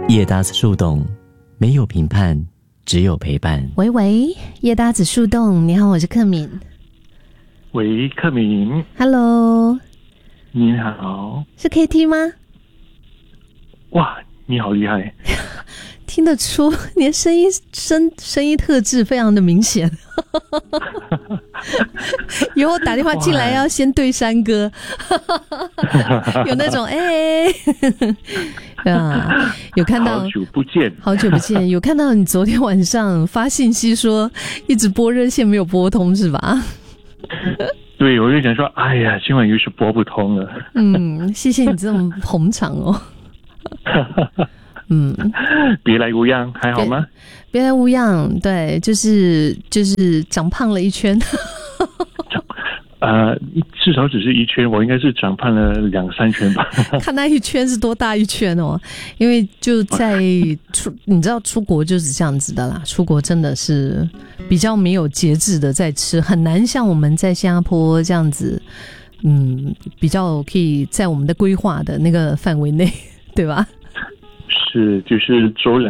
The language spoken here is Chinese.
叶搭子树洞，没有评判，只有陪伴。 喂喂，叶搭子树洞，你好，我是克敏。 喂，克敏 Hello， 你好。 是 KT 吗？ 哇，你好厉害。 听得出你的声音特质非常的明显。以后打电话进来要先对山歌。有那种啊，有看到好久不见， 好久不见，有看到你昨天晚上发信息说一直拨热线没有拨通是吧？ 对，我就想说，哎呀，今晚又是拨不通了。 谢谢你这么捧场哦。 别来无恙，还好吗？ 别来无恙，对，就是长胖了一圈。 至少只是一圈，我应该是长胖了2-3圈吧。 看那一圈是多大一圈哦？因为就在你知道出国就是这样子的啦，出国真的是比较没有节制的在吃，很难像我们在新加坡这样子，比较可以在我们的规划的那个范围内，对吧？ 是，就是周2